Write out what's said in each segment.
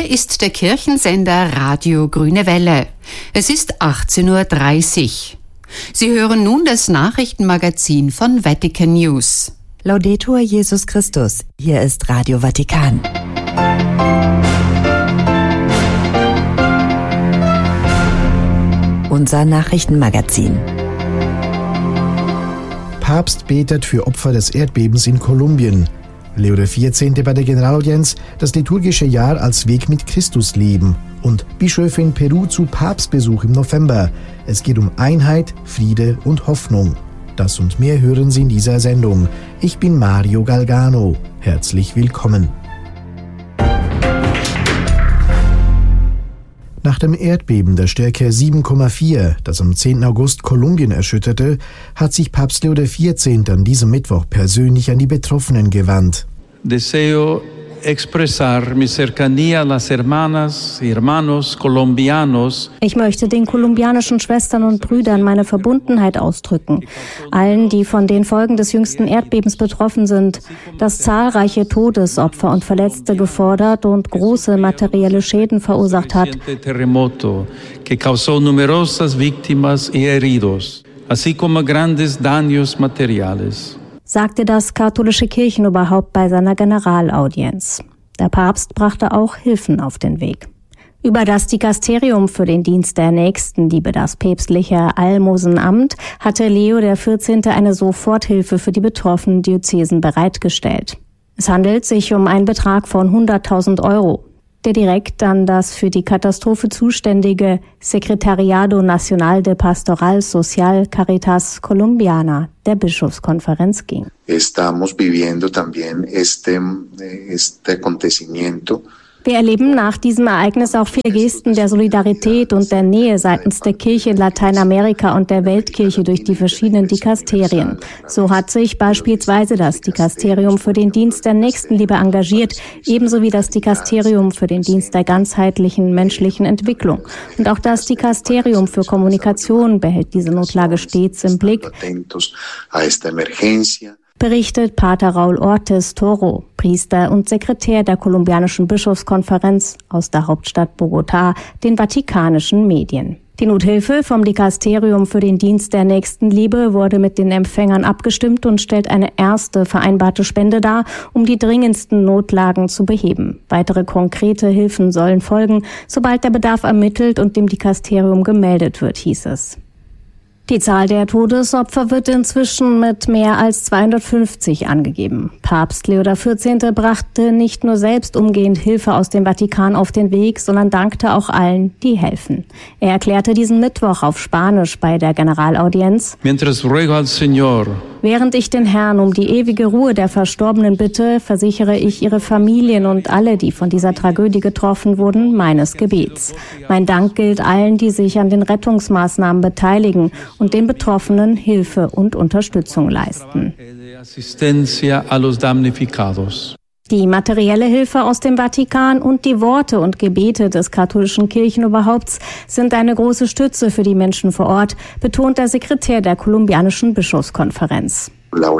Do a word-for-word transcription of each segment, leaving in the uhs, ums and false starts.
Hier ist der Kirchensender Radio Grüne Welle. Es ist achtzehn Uhr dreißig. Sie hören nun das Nachrichtenmagazin von Vatican News. Laudetur Jesus Christus. Hier ist Radio Vatikan. Unser Nachrichtenmagazin. Papst betet für Opfer des Erdbebens in Kolumbien. Leo der vierzehnte bei der Generalaudienz, das liturgische Jahr als Weg mit Christus leben. Und Bischöfe in Peru zu Papstbesuch im November. Es geht um Einheit, Friede und Hoffnung. Das und mehr hören Sie in dieser Sendung. Ich bin Mario Galgano. Herzlich willkommen. Nach dem Erdbeben der Stärke sieben Komma vier, das am zehnten August Kolumbien erschütterte, hat sich Papst Leo der vierzehnte an diesem Mittwoch persönlich an die Betroffenen gewandt. Deseo expresar mi cercanía a las hermanas y hermanos colombianos. Ich möchte den kolumbianischen Schwestern und Brüdern meine Verbundenheit ausdrücken. Allen, die von den Folgen des jüngsten Erdbebens betroffen sind, das zahlreiche Todesopfer und Verletzte gefordert und große materielle Schäden verursacht hat. Terremoto que causó numerosas víctimas y heridos, así como grandes daños materiales, sagte das katholische Kirchenoberhaupt bei seiner Generalaudienz. Der Papst brachte auch Hilfen auf den Weg. Über das Dikasterium für den Dienst der Nächstenliebe, das päpstliche Almosenamt, hatte Leo der vierzehnte eine Soforthilfe für die betroffenen Diözesen bereitgestellt. Es handelt sich um einen Betrag von hunderttausend Euro, der direkt an das für die Katastrophe zuständige Secretariado Nacional de Pastoral Social Caritas Colombiana der Bischofskonferenz ging. Estamos viviendo también este, este acontecimiento. Wir erleben nach diesem Ereignis auch viele Gesten der Solidarität und der Nähe seitens der Kirche in Lateinamerika und der Weltkirche durch die verschiedenen Dikasterien. So hat sich beispielsweise das Dikasterium für den Dienst der Nächstenliebe engagiert, ebenso wie das Dikasterium für den Dienst der ganzheitlichen menschlichen Entwicklung. Und auch das Dikasterium für Kommunikation behält diese Notlage stets im Blick, berichtet Pater Raúl Ortiz Toro, Priester und Sekretär der kolumbianischen Bischofskonferenz aus der Hauptstadt Bogotá, den vatikanischen Medien. Die Nothilfe vom Dikasterium für den Dienst der Nächstenliebe wurde mit den Empfängern abgestimmt und stellt eine erste vereinbarte Spende dar, um die dringendsten Notlagen zu beheben. Weitere konkrete Hilfen sollen folgen, sobald der Bedarf ermittelt und dem Dikasterium gemeldet wird, hieß es. Die Zahl der Todesopfer wird inzwischen mit mehr als zweihundertfünfzig angegeben. Papst Leo der vierzehnte brachte nicht nur selbst umgehend Hilfe aus dem Vatikan auf den Weg, sondern dankte auch allen, die helfen. Er erklärte diesen Mittwoch auf Spanisch bei der Generalaudienz: Mientras ruego al Señor, während ich den Herrn um die ewige Ruhe der Verstorbenen bitte, versichere ich ihre Familien und alle, die von dieser Tragödie getroffen wurden, meines Gebets. Mein Dank gilt allen, die sich an den Rettungsmaßnahmen beteiligen und den Betroffenen Hilfe und Unterstützung leisten. Die materielle Hilfe aus dem Vatikan und die Worte und Gebete des katholischen Kirchenoberhaupts sind eine große Stütze für die Menschen vor Ort, betont der Sekretär der kolumbianischen Bischofskonferenz.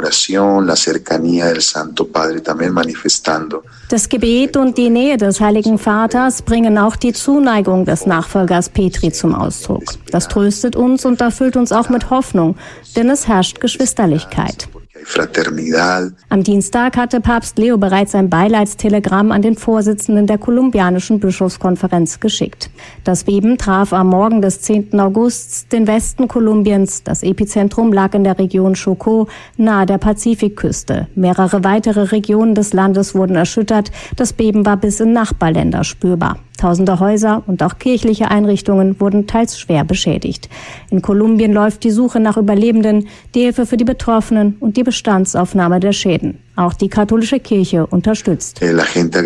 Das Gebet und die Nähe des Heiligen Vaters bringen auch die Zuneigung des Nachfolgers Petri zum Ausdruck. Das tröstet uns und erfüllt uns auch mit Hoffnung, denn es herrscht Geschwisterlichkeit. Am Dienstag hatte Papst Leo bereits ein Beileidstelegramm an den Vorsitzenden der kolumbianischen Bischofskonferenz geschickt. Das Beben traf am Morgen des zehnten August den Westen Kolumbiens. Das Epizentrum lag in der Region Chocó, nahe der Pazifikküste. Mehrere weitere Regionen des Landes wurden erschüttert. Das Beben war bis in Nachbarländer spürbar. Tausende Häuser und auch kirchliche Einrichtungen wurden teils schwer beschädigt. In Kolumbien läuft die Suche nach Überlebenden, die Hilfe für die Betroffenen und die Bestandsaufnahme der Schäden. Auch die katholische Kirche unterstützt. Die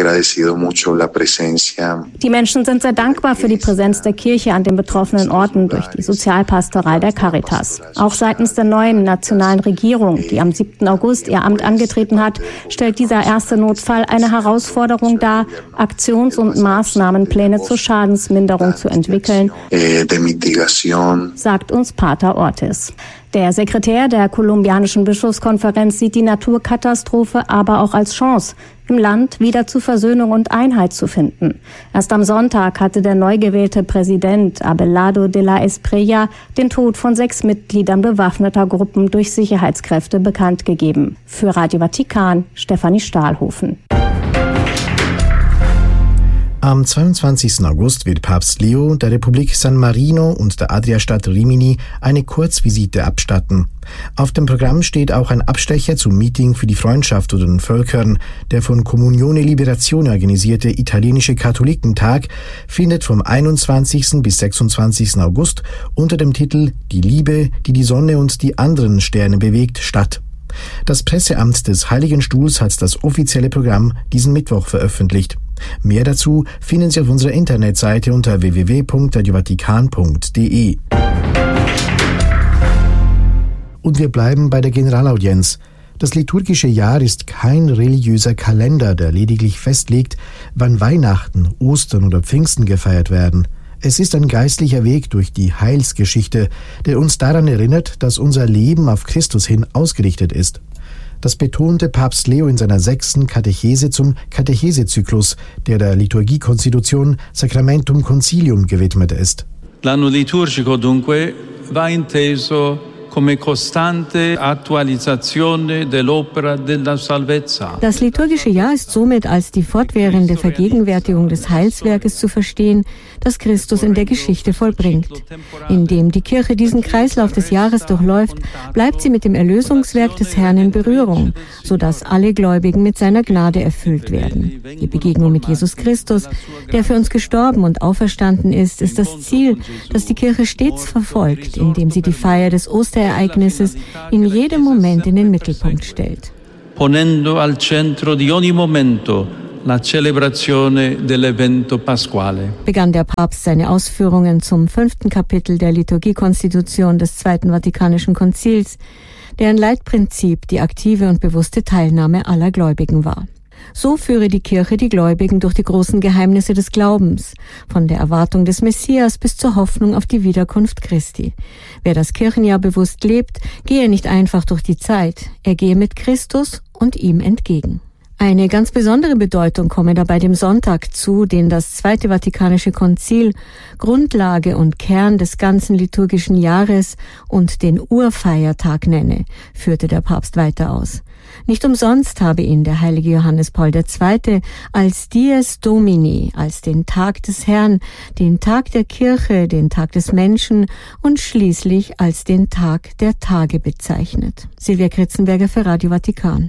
Menschen sind sehr dankbar für die Präsenz der Kirche an den betroffenen Orten durch die Sozialpastoral der Caritas. Auch seitens der neuen nationalen Regierung, die am siebten August ihr Amt angetreten hat, stellt dieser erste Notfall eine Herausforderung dar, Aktions- und Maßnahmenpläne zur Schadensminderung zu entwickeln, sagt uns Pater Ortiz. Der Sekretär der kolumbianischen Bischofskonferenz sieht die Naturkatastrophe aber auch als Chance, im Land wieder zu Versöhnung und Einheit zu finden. Erst am Sonntag hatte der neu gewählte Präsident Abelardo de la Espriella den Tod von sechs Mitgliedern bewaffneter Gruppen durch Sicherheitskräfte bekannt gegeben. Für Radio Vatikan, Stefanie Stahlhofen. Am zweiundzwanzigsten August wird Papst Leo der Republik San Marino und der Adriastadt Rimini eine Kurzvisite abstatten. Auf dem Programm steht auch ein Abstecher zum Meeting für die Freundschaft unter den Völkern. Der von Comunione Liberazione organisierte italienische Katholikentag findet vom einundzwanzigsten bis sechsundzwanzigsten August unter dem Titel »Die Liebe, die die Sonne und die anderen Sterne bewegt« statt. Das Presseamt des Heiligen Stuhls hat das offizielle Programm diesen Mittwoch veröffentlicht. Mehr dazu finden Sie auf unserer Internetseite unter w w w punkt radio vatikan punkt d e. Und wir bleiben bei der Generalaudienz. Das liturgische Jahr ist kein religiöser Kalender, der lediglich festlegt, wann Weihnachten, Ostern oder Pfingsten gefeiert werden. Es ist ein geistlicher Weg durch die Heilsgeschichte, der uns daran erinnert, dass unser Leben auf Christus hin ausgerichtet ist. Das betonte Papst Leo in seiner sechsten Katechese zum Katechesezyklus, der der Liturgiekonstitution Sacramentum Concilium gewidmet ist. L'anno liturgico dunque va inteso come costante attualizzazione dell'opera della salvezza. Das liturgische Jahr ist somit als die fortwährende Vergegenwärtigung des Heilswerkes zu verstehen, das Christus in der Geschichte vollbringt. Indem die Kirche diesen Kreislauf des Jahres durchläuft, bleibt sie mit dem Erlösungswerk des Herrn in Berührung, sodass alle Gläubigen mit seiner Gnade erfüllt werden. Die Begegnung mit Jesus Christus, der für uns gestorben und auferstanden ist, ist das Ziel, das die Kirche stets verfolgt, indem sie die Feier des Osterereignisses in jedem Moment in den Mittelpunkt stellt. Ponendo al centro di ogni momento la celebrazione dell'evento pasquale. Begann der Papst seine Ausführungen zum fünften Kapitel der Liturgiekonstitution des Zweiten Vatikanischen Konzils, deren Leitprinzip die aktive und bewusste Teilnahme aller Gläubigen war. So führe die Kirche die Gläubigen durch die großen Geheimnisse des Glaubens, von der Erwartung des Messias bis zur Hoffnung auf die Wiederkunft Christi. Wer das Kirchenjahr bewusst lebt, gehe nicht einfach durch die Zeit, er gehe mit Christus und ihm entgegen. Eine ganz besondere Bedeutung komme dabei dem Sonntag zu, den das Zweite Vatikanische Konzil Grundlage und Kern des ganzen liturgischen Jahres und den Urfeiertag nenne, führte der Papst weiter aus. Nicht umsonst habe ihn der heilige Johannes Paul der Zweite als Dies Domini, als den Tag des Herrn, den Tag der Kirche, den Tag des Menschen und schließlich als den Tag der Tage bezeichnet. Silvia Kritzenberger für Radio Vatikan.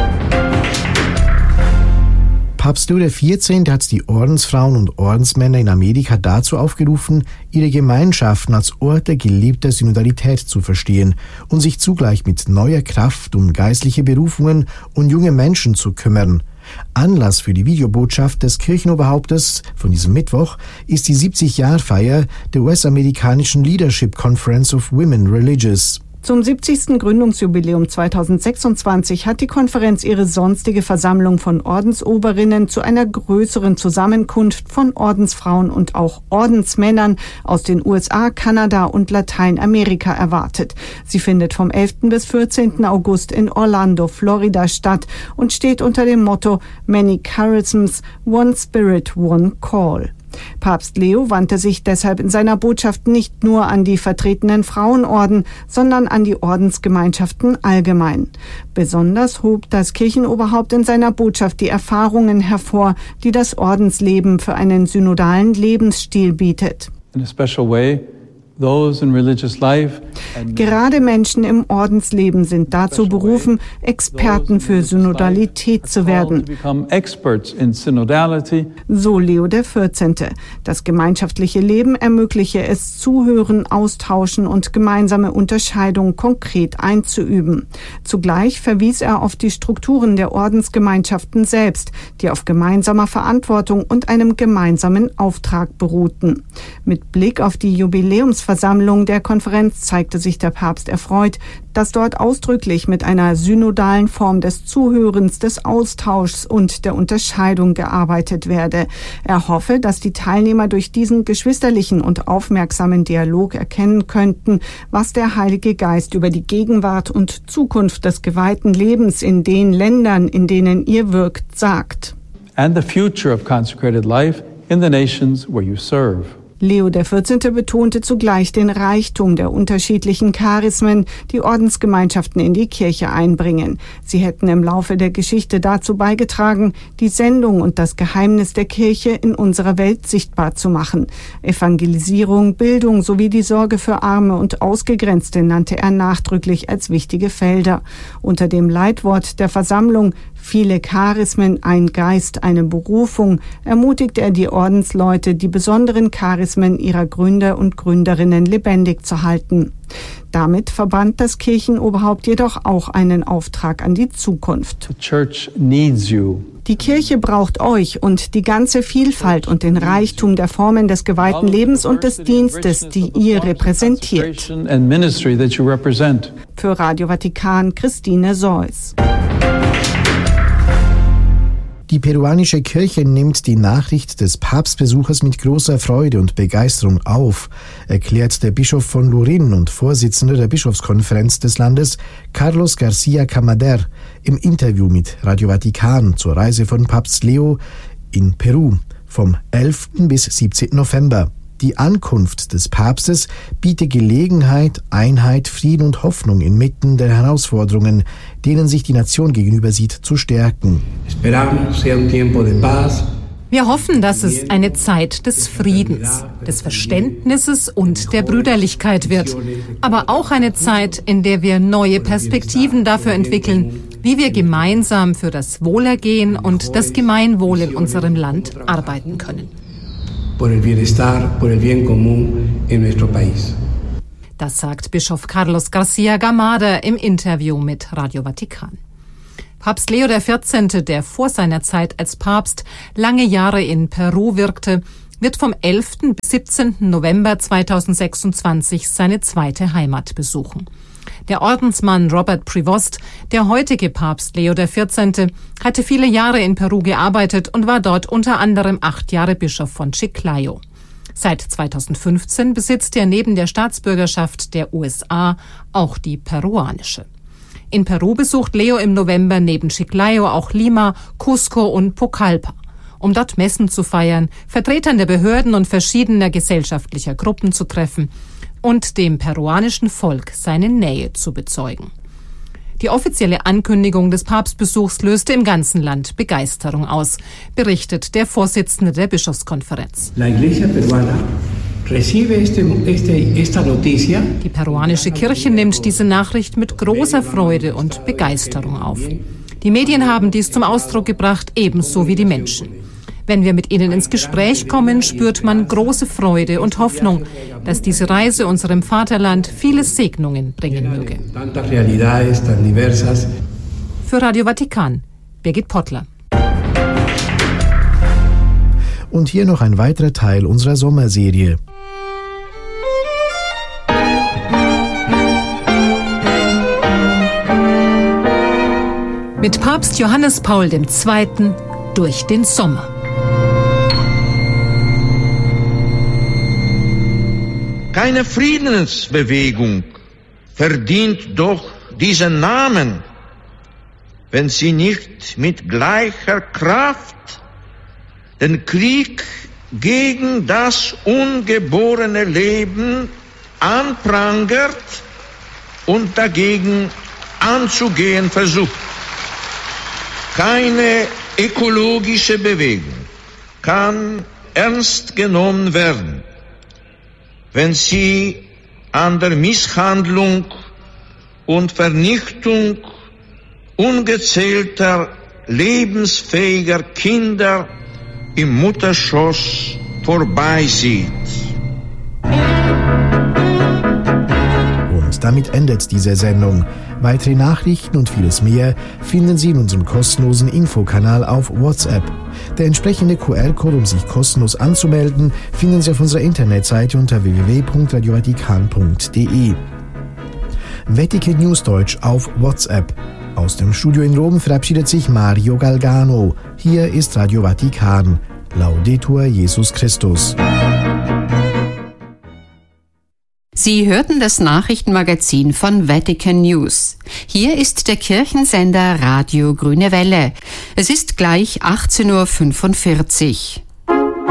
Papst Leo der vierzehnte hat die Ordensfrauen und Ordensmänner in Amerika dazu aufgerufen, ihre Gemeinschaften als Orte geliebter Synodalität zu verstehen und sich zugleich mit neuer Kraft um geistliche Berufungen und junge Menschen zu kümmern. Anlass für die Videobotschaft des Kirchenoberhauptes von diesem Mittwoch ist die siebzig-Jahr-Feier der U S-amerikanischen Leadership Conference of Women Religious. Zum siebzigsten Gründungsjubiläum zweitausendsechsundzwanzig hat die Konferenz ihre sonstige Versammlung von Ordensoberinnen zu einer größeren Zusammenkunft von Ordensfrauen und auch Ordensmännern aus den U S A, Kanada und Lateinamerika erwartet. Sie findet vom elften bis vierzehnten August in Orlando, Florida statt und steht unter dem Motto Many Charisms, One Spirit, One Call. Papst Leo wandte sich deshalb in seiner Botschaft nicht nur an die vertretenen Frauenorden, sondern an die Ordensgemeinschaften allgemein. Besonders hob das Kirchenoberhaupt in seiner Botschaft die Erfahrungen hervor, die das Ordensleben für einen synodalen Lebensstil bietet. In a special way, those in religious life. Gerade Menschen im Ordensleben sind dazu berufen, Experten für Synodalität zu werden. So Leo der vierzehnte. Das gemeinschaftliche Leben ermögliche es, Zuhören, Austauschen und gemeinsame Unterscheidung konkret einzuüben. Zugleich verwies er auf die Strukturen der Ordensgemeinschaften selbst, die auf gemeinsamer Verantwortung und einem gemeinsamen Auftrag beruhten. Mit Blick auf die Jubiläumsfeier Bischofsversammlung der Konferenz zeigte sich der Papst erfreut, dass dort ausdrücklich mit einer synodalen Form des Zuhörens, des Austauschs und der Unterscheidung gearbeitet werde. Er hoffe, dass die Teilnehmer durch diesen geschwisterlichen und aufmerksamen Dialog erkennen könnten, was der Heilige Geist über die Gegenwart und Zukunft des geweihten Lebens in den Ländern, in denen ihr wirkt, sagt. And the future of consecrated life in the nations where you serve. Leo der vierzehnte betonte zugleich den Reichtum der unterschiedlichen Charismen, die Ordensgemeinschaften in die Kirche einbringen. Sie hätten im Laufe der Geschichte dazu beigetragen, die Sendung und das Geheimnis der Kirche in unserer Welt sichtbar zu machen. Evangelisierung, Bildung sowie die Sorge für Arme und Ausgegrenzte nannte er nachdrücklich als wichtige Felder. Unter dem Leitwort der Versammlung Viele Charismen, ein Geist, eine Berufung, ermutigt er die Ordensleute, die besonderen Charismen ihrer Gründer und Gründerinnen lebendig zu halten. Damit verband das Kirchenoberhaupt jedoch auch einen Auftrag an die Zukunft. The church needs you. Die Kirche braucht euch und die ganze Vielfalt und den Reichtum der Formen des geweihten Lebens und des Dienstes, die ihr repräsentiert. Für Radio Vatikan, Christine Seuss. Die peruanische Kirche nimmt die Nachricht des Papstbesuches mit großer Freude und Begeisterung auf, erklärt der Bischof von Lurin und Vorsitzender der Bischofskonferenz des Landes, Carlos García Camader, im Interview mit Radio Vatikan zur Reise von Papst Leo in Peru vom elften bis siebzehnten November. Die Ankunft des Papstes biete Gelegenheit, Einheit, Frieden und Hoffnung inmitten der Herausforderungen, denen sich die Nation gegenüber sieht, zu stärken. Wir hoffen, dass es eine Zeit des Friedens, des Verständnisses und der Brüderlichkeit wird, aber auch eine Zeit, in der wir neue Perspektiven dafür entwickeln, wie wir gemeinsam für das Wohlergehen und das Gemeinwohl in unserem Land arbeiten können. Das sagt Bischof Carlos García Camader im Interview mit Radio Vatikan. Papst Leo der vierzehnte, der vor seiner Zeit als Papst lange Jahre in Peru wirkte, wird vom elften bis siebzehnten November zweitausendsechsundzwanzig seine zweite Heimat besuchen. Der Ordensmann Robert Prevost, der heutige Papst Leo der vierzehnte, hatte viele Jahre in Peru gearbeitet und war dort unter anderem acht Jahre Bischof von Chiclayo. Seit zweitausendfünfzehn besitzt er neben der Staatsbürgerschaft der U S A auch die peruanische. In Peru besucht Leo im November neben Chiclayo auch Lima, Cusco und Pucallpa, um dort Messen zu feiern, Vertretern der Behörden und verschiedener gesellschaftlicher Gruppen zu treffen und dem peruanischen Volk seine Nähe zu bezeugen. Die offizielle Ankündigung des Papstbesuchs löste im ganzen Land Begeisterung aus, berichtet der Vorsitzende der Bischofskonferenz. Die peruanische Kirche nimmt diese Nachricht mit großer Freude und Begeisterung auf. Die Medien haben dies zum Ausdruck gebracht, ebenso wie die Menschen. Wenn wir mit ihnen ins Gespräch kommen, spürt man große Freude und Hoffnung, dass diese Reise unserem Vaterland viele Segnungen bringen möge. Für Radio Vatikan, Birgit Pottler. Und hier noch ein weiterer Teil unserer Sommerserie. Mit Papst Johannes Paul der Zweite. durch den Sommer. Keine Friedensbewegung verdient doch diesen Namen, wenn sie nicht mit gleicher Kraft den Krieg gegen das ungeborene Leben anprangert und dagegen anzugehen versucht. Keine ökologische Bewegung kann ernst genommen werden, wenn sie an der Misshandlung und Vernichtung ungezählter lebensfähiger Kinder im Mutterschoß vorbeisieht. Und damit endet diese Sendung. Weitere Nachrichten und vieles mehr finden Sie in unserem kostenlosen Infokanal auf WhatsApp. Der entsprechende Q R-Code, um sich kostenlos anzumelden, finden Sie auf unserer Internetseite unter w w w punkt radio vatikan punkt d e. Vatikan News Deutsch auf WhatsApp. Aus dem Studio in Rom verabschiedet sich Mario Galgano. Hier ist Radio Vatikan. Laudetur Jesus Christus. Sie hörten das Nachrichtenmagazin von Vatikan News. Hier ist der Kirchensender Radio Grüne Welle. Es ist gleich achtzehn Uhr fünfundvierzig.